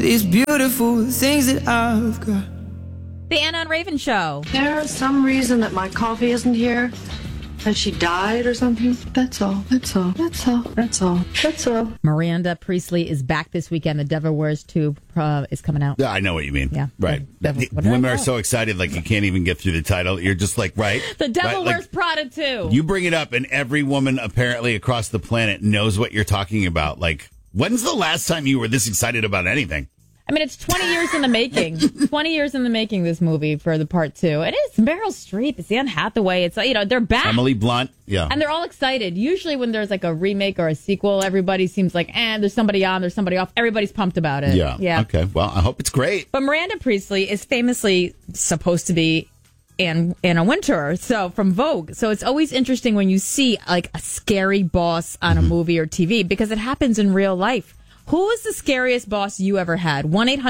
these beautiful things that I've got. The Anna and Raven Show. There's some reason that my coffee isn't here. Has she died or something? That's all. Miranda Priestley is back this weekend. The Devil Wears 2 is coming out. Yeah, I know what you mean. Yeah. Right. Women are so excited, like you can't even get through the title. You're just like, right. The Devil right? Wears Prada 2. You bring it up, and every woman apparently across the planet knows what you're talking about. Like, when's the last time you were this excited about anything? I mean, it's 20 years in the making. 20 years in the making, this movie, for the part 2. It is Meryl Streep. It's Anne Hathaway. It's, they're back. Emily Blunt. Yeah. And they're all excited. Usually when there's like a remake or a sequel, everybody seems like, there's somebody on, there's somebody off. Everybody's pumped about it. Yeah. Okay. Well, I hope it's great. But Miranda Priestley is famously supposed to be Anna Wintour, so from Vogue. So it's always interesting when you see like a scary boss on a movie or TV, because it happens in real life. Who was the scariest boss you ever had?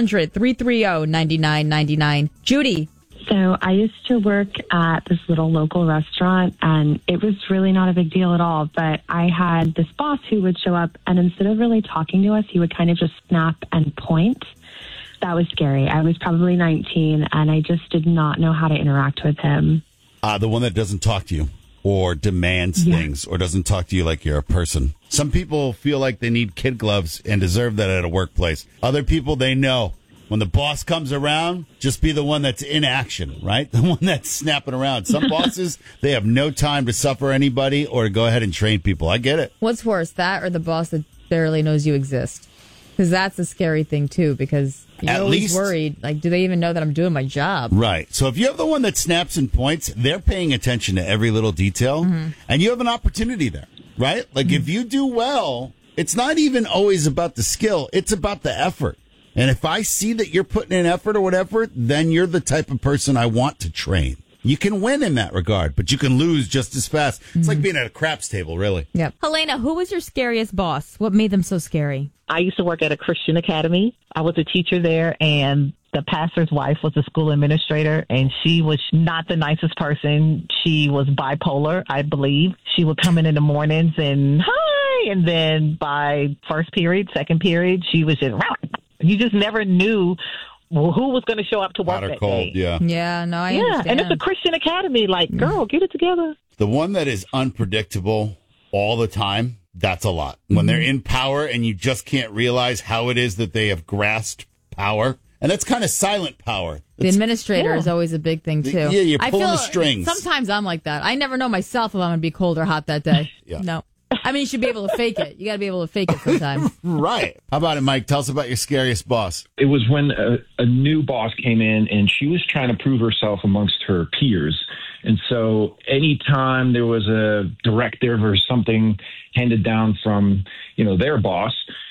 1-800-330-9999. Judy. So I used to work at this little local restaurant, and it was really not a big deal at all. But I had this boss who would show up, and instead of really talking to us, he would kind of just snap and point. That was scary. I was probably 19, and I just did not know how to interact with him. The one that doesn't talk to you or demands things or doesn't talk to you like you're a person. Some people feel like they need kid gloves and deserve that at a workplace. Other people, they know when the boss comes around, just be the one that's in action, right? The one that's snapping around. Some bosses, they have no time to suffer anybody or to go ahead and train people. I get it. What's worse, that or the boss that barely knows you exist? Because that's a scary thing, too, because you're always worried, like, do they even know that I'm doing my job? Right. So if you have the one that snaps and points, they're paying attention to every little detail, and you have an opportunity there, right? Like, if you do well, it's not even always about the skill. It's about the effort. And if I see that you're putting in effort or whatever, then you're the type of person I want to train. You can win in that regard, but you can lose just as fast. It's like being at a craps table, really. Yep. Helena, who was your scariest boss? What made them so scary? I used to work at a Christian academy. I was a teacher there, and the pastor's wife was a school administrator, and she was not the nicest person. She was bipolar, I believe. She would come in the mornings and, hi, and then by first period, second period, she was just, you just never knew who was going to show up to work that day. Yeah. Yeah, no, I understand. And it's a Christian academy. Like, girl, get it together. The one that is unpredictable all the time, that's a lot. When they're in power and you just can't realize how it is that they have grasped power. And that's kind of silent power. The administrator is always a big thing, too. Yeah, you're pulling the strings. Sometimes I'm like that. I never know myself if I'm going to be cold or hot that day. Yeah. No. I mean, you should be able to fake it. You got to be able to fake it sometimes. Right. How about it, Mike? Tell us about your scariest boss. It was when a new boss came in, and she was trying to prove herself amongst her peers. And so anytime there was a directive or something handed down from, their boss,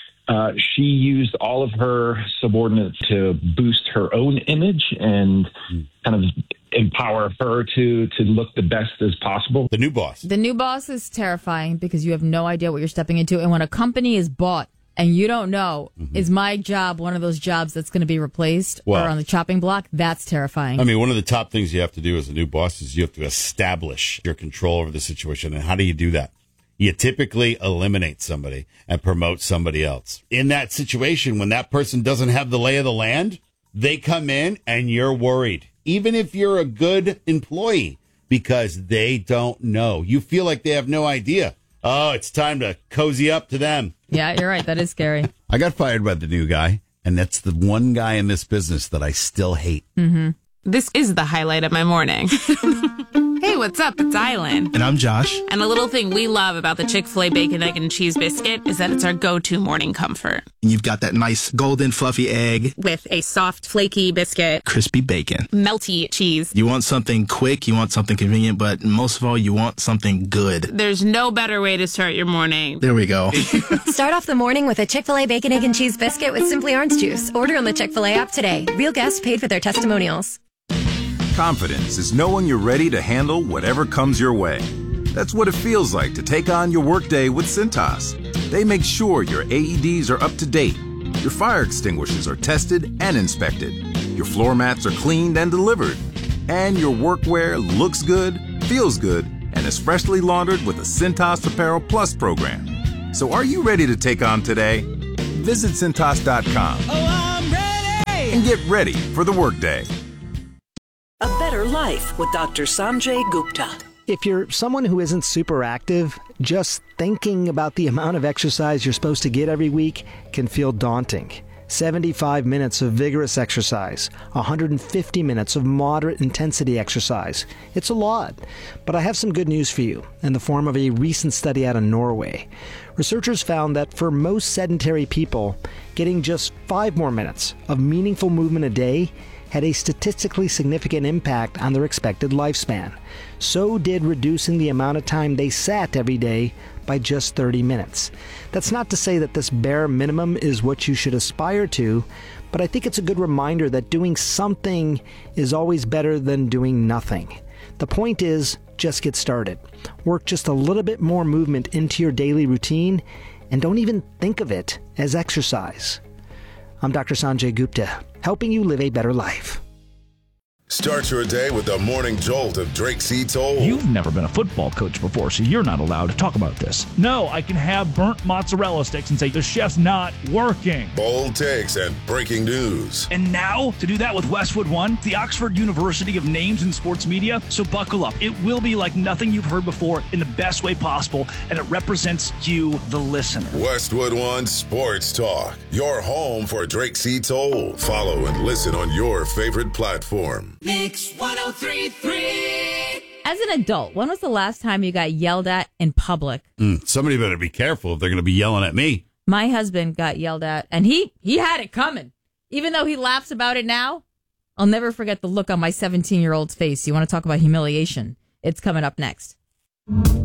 she used all of her subordinates to boost her own image and kind of empower her to look the best as possible. The new boss. The new boss is terrifying because you have no idea what you're stepping into. And when a company is bought and you don't know, is my job one of those jobs that's going to be replaced or on the chopping block? That's terrifying. I mean, one of the top things you have to do as a new boss is you have to establish your control over the situation. And how do you do that? You typically eliminate somebody and promote somebody else. In that situation, when that person doesn't have the lay of the land, they come in and you're worried. Even if you're a good employee, because they don't know. You feel like they have no idea. Oh, it's time to cozy up to them. Yeah, you're right. That is scary. I got fired by the new guy, and that's the one guy in this business that I still hate. This is the highlight of my morning. Hey, what's up? It's Island. And I'm Josh. And a little thing we love about the Chick-fil-A Bacon, Egg, and Cheese Biscuit is that it's our go-to morning comfort. And you've got that nice golden fluffy egg. With a soft, flaky biscuit. Crispy bacon. Melty cheese. You want something quick, you want something convenient, but most of all, you want something good. There's no better way to start your morning. There we go. Start off the morning with a Chick-fil-A Bacon, Egg, and Cheese Biscuit with Simply Orange Juice. Order on the Chick-fil-A app today. Real guests paid for their testimonials. Confidence is knowing you're ready to handle whatever comes your way. That's what it feels like to take on your workday with Cintas. They make sure your AEDs are up to date, your fire extinguishers are tested and inspected, your floor mats are cleaned and delivered, and your workwear looks good, feels good, and is freshly laundered with the Cintas Apparel Plus program. So are you ready to take on today? Visit Cintas.com. Oh, I'm ready. and get ready for the workday. A Better Life with Dr. Sanjay Gupta. If you're someone who isn't super active, just thinking about the amount of exercise you're supposed to get every week can feel daunting. 75 minutes of vigorous exercise, 150 minutes of moderate intensity exercise. It's a lot, but I have some good news for you in the form of a recent study out of Norway. Researchers found that for most sedentary people, getting just 5 more minutes of meaningful movement a day had a statistically significant impact on their expected lifespan. So did reducing the amount of time they sat every day by just 30 minutes. That's not to say that this bare minimum is what you should aspire to, but I think it's a good reminder that doing something is always better than doing nothing. The point is, just get started. Work just a little bit more movement into your daily routine, and don't even think of it as exercise. I'm Dr. Sanjay Gupta, helping you live a better life. Start your day with the morning jolt of Drake C. Toll. You've never been a football coach before, so you're not allowed to talk about this. No, I can have burnt mozzarella sticks and say the chef's not working. Bold takes and breaking news. And now, to do that with Westwood One, the Oxford University of Names in Sports Media. So buckle up. It will be like nothing you've heard before in the best way possible, and it represents you, the listener. Westwood One Sports Talk, your home for Drake C. Toll. Follow and listen on your favorite platform. Mix 103.3. As an adult, when was the last time you got yelled at in public? Somebody better be careful if they're going to be yelling at me. My husband got yelled at, and he had it coming. Even though he laughs about it now, I'll never forget the look on my 17-year-old's face. You want to talk about humiliation? It's coming up next.